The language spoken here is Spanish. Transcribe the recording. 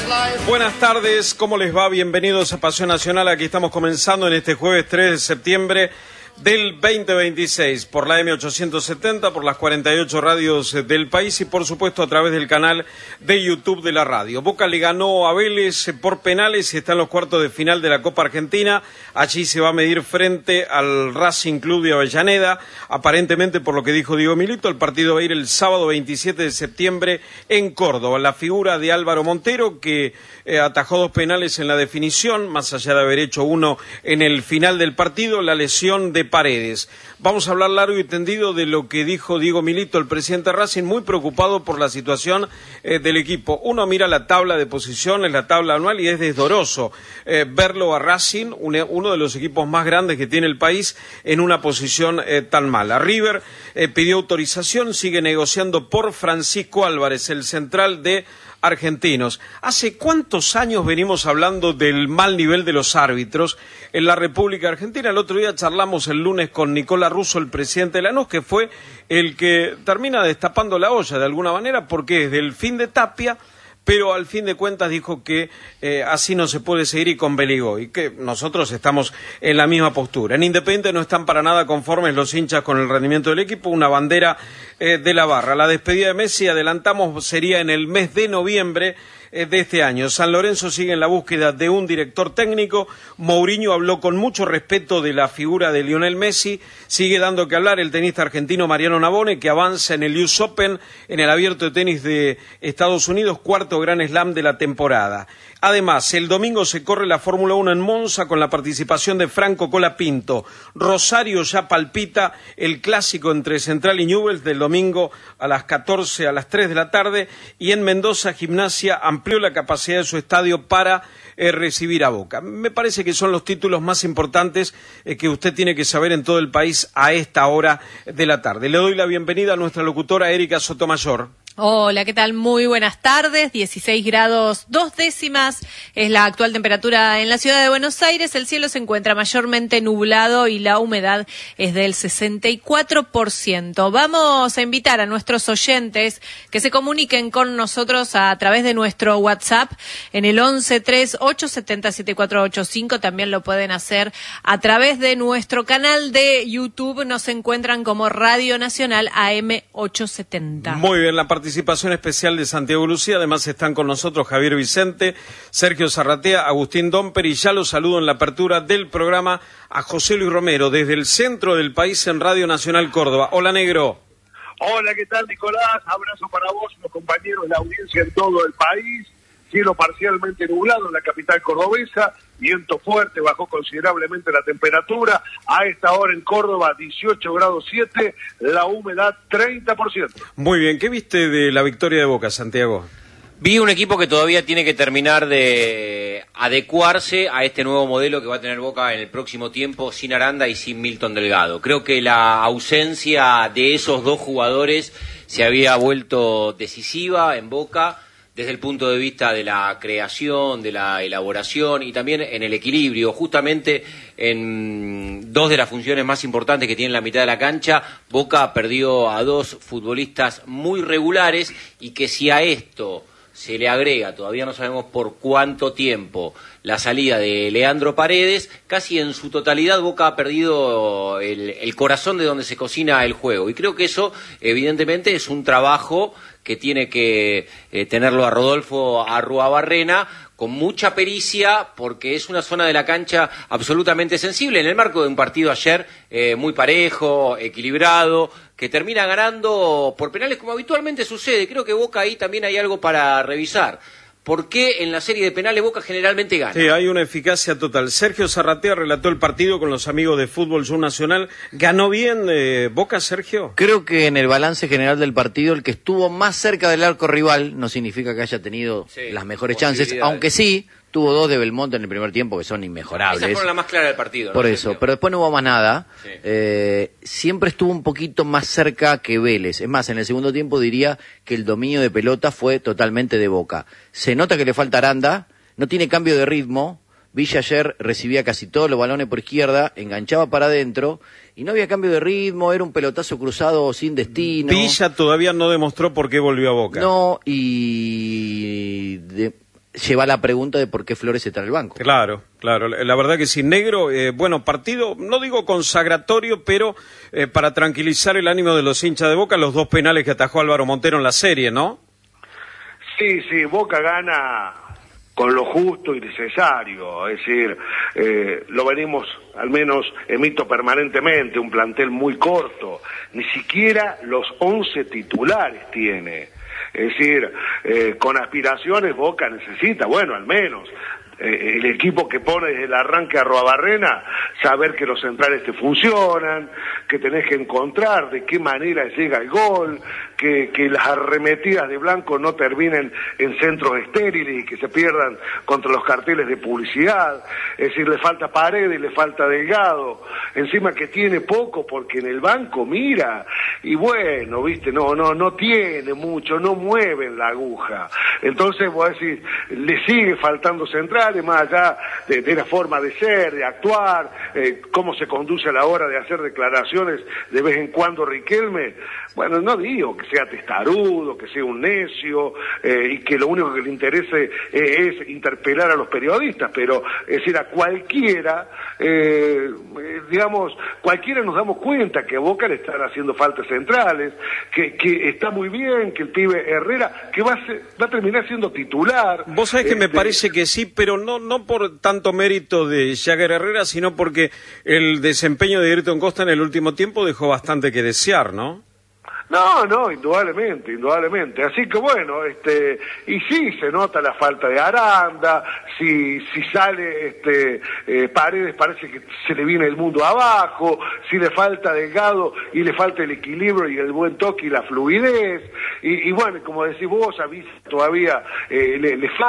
Buenas tardes, ¿cómo les va? Bienvenidos a Pasión Nacional. Aquí estamos comenzando en este jueves 3 de septiembre del 2026 por la M870, por las 48 radios del país y por supuesto a través del canal de YouTube de la radio. Boca le ganó a Vélez por penales y está en los cuartos de final de la Copa Argentina. Allí se va a medir frente al Racing Club de Avellaneda. Aparentemente, por lo que dijo Diego Milito, el partido va a ir el sábado 27 de septiembre en Córdoba. La figura de Álvaro Montero, que atajó 2 penales en la definición, más allá de haber hecho uno en el final del partido, la lesión de Paredes. Vamos a hablar largo y tendido de lo que dijo Diego Milito, el presidente de Racing, muy preocupado por la situación del equipo. Uno mira la tabla de posiciones, la tabla anual, y es desdoroso verlo a Racing, uno de los equipos más grandes que tiene el país, en una posición tan mala. River pidió autorización, sigue negociando por Francisco Álvarez, el central de Argentinos. ¿Hace cuántos años venimos hablando del mal nivel de los árbitros en la República Argentina? El otro día charlamos el lunes con Nicolás Russo, el presidente de Lanús, que fue el que termina destapando la olla de alguna manera, porque es del fin de Tapia, pero al fin de cuentas dijo que así no se puede seguir y con Beligó, y que nosotros estamos en la misma postura. En Independiente no están para nada conformes los hinchas con el rendimiento del equipo, una bandera de la barra. La despedida de Messi, adelantamos, sería en el mes de noviembre de este año. San Lorenzo sigue en la búsqueda de un director técnico. Mourinho habló con mucho respeto de la figura de Lionel Messi. Sigue dando que hablar el tenista argentino Mariano Navone, que avanza en el US Open, en el abierto de tenis de Estados Unidos, cuarto Grand Slam de la temporada. Además, el domingo se corre la Fórmula 1 en Monza con la participación de Franco Colapinto. Rosario ya palpita el clásico entre Central y Newell's del domingo a las 14, a las 3 de la tarde, y en Mendoza Gimnasia amplió la capacidad de su estadio para recibir a Boca. Me parece que son los títulos más importantes que usted tiene que saber en todo el país a esta hora de la tarde. Le doy la bienvenida a nuestra locutora Erika Sotomayor. Hola, ¿qué tal? Muy buenas tardes. 16 grados 2 décimas es la actual temperatura en la ciudad de Buenos Aires. El cielo se encuentra mayormente nublado y la humedad es del 64%. Vamos a invitar a nuestros oyentes que se comuniquen con nosotros a través de nuestro WhatsApp en el 1138707485. También lo pueden hacer a través de nuestro canal de YouTube. Nos encuentran como Radio Nacional AM870. Muy bien, la participación especial de Santiago Lucía. Además están con nosotros Javier Vicente, Sergio Zarratea, Agustín Domper, y ya los saludo en la apertura del programa a José Luis Romero desde el centro del país en Radio Nacional Córdoba. Hola, negro. Hola, ¿qué tal, Nicolás? Abrazo para vos, los compañeros, la audiencia en todo el país. Cielo parcialmente nublado en la capital cordobesa, viento fuerte, bajó considerablemente la temperatura. A esta hora en Córdoba, 18 grados 7, la humedad 30%. Muy bien, ¿qué viste de la victoria de Boca, Santiago? Vi un equipo que todavía tiene que terminar de adecuarse a este nuevo modelo que va a tener Boca en el próximo tiempo, sin Aranda y sin Milton Delgado. Creo que la ausencia de esos dos jugadores se había vuelto decisiva en Boca, desde el punto de vista de la creación, de la elaboración y también en el equilibrio. Justamente en dos de las funciones más importantes que tiene la mitad de la cancha, Boca perdió a dos futbolistas muy regulares, y que si a esto se le agrega, todavía no sabemos por cuánto tiempo, la salida de Leandro Paredes, casi en su totalidad Boca ha perdido el corazón de donde se cocina el juego. Y creo que eso, evidentemente, es un trabajo que tiene que tenerlo a Rodolfo Arruabarrena con mucha pericia, porque es una zona de la cancha absolutamente sensible, en el marco de un partido ayer muy parejo, equilibrado, que termina ganando por penales como habitualmente sucede. Creo que Boca ahí también hay algo para revisar. ¿Por qué en la serie de penales Boca generalmente gana? Sí, hay una eficacia total. Sergio Zarratea relató el partido con los amigos de Fútbol Show Nacional. ¿Ganó bien Boca, Sergio? Creo que en el balance general del partido, el que estuvo más cerca del arco rival no significa que haya tenido las mejores chances, aunque sí tuvo dos de Belmonte en el primer tiempo que son inmejorables. Esas fueron las más claras del partido, ¿no? Por eso, pero después no hubo más nada. Sí. Siempre estuvo un poquito más cerca que Vélez. Es más, en el segundo tiempo diría que el dominio de pelota fue totalmente de Boca. Se nota que le falta Aranda, no tiene cambio de ritmo. Villa ayer recibía casi todos los balones por izquierda, enganchaba para adentro y no había cambio de ritmo, era un pelotazo cruzado sin destino. Villa todavía no demostró por qué volvió a Boca. No, y lleva la pregunta de por qué Flores está en el banco. Claro, la verdad que sí. Negro, bueno, partido, no digo consagratorio, pero para tranquilizar el ánimo de los hinchas de Boca, los 2 penales que atajó Álvaro Montero en la serie, ¿no? Sí, Boca gana con lo justo y necesario, es decir, lo venimos, al menos emito permanentemente, un plantel muy corto, ni siquiera los 11 titulares tiene, es decir, con aspiraciones Boca necesita, bueno, al menos, el equipo que pone desde el arranque a Arruabarrena, saber que los centrales te funcionan, que tenés que encontrar de qué manera llega el gol, que las arremetidas de Blanco no terminen en centros estériles y que se pierdan contra los carteles de publicidad, es decir, le falta Paredes, le falta Delgado, encima que tiene poco porque en el banco mira, y bueno, viste, no tiene mucho, no mueven la aguja, entonces vos decís, le sigue faltando centrales, más allá de la forma de ser, de actuar, cómo se conduce a la hora de hacer declaraciones de vez en cuando Riquelme. Bueno, no digo que sea testarudo, que sea un necio, y que lo único que le interese es interpelar a los periodistas, pero es decir, a cualquiera, cualquiera nos damos cuenta que a Boca le están haciendo faltas centrales, que está muy bien, que el pibe Herrera, que va a terminar siendo titular. Vos sabés que me parece que sí, pero no por tanto mérito de Jagger Herrera, sino porque el desempeño de Ayrton Costa en el último tiempo dejó bastante que desear, ¿no? No, indudablemente. Así que bueno, y sí se nota la falta de Aranda, si sale Paredes parece que se le viene el mundo abajo, si le falta Delgado y le falta el equilibrio y el buen toque y la fluidez, y bueno, como decís vos, a mí todavía le falta.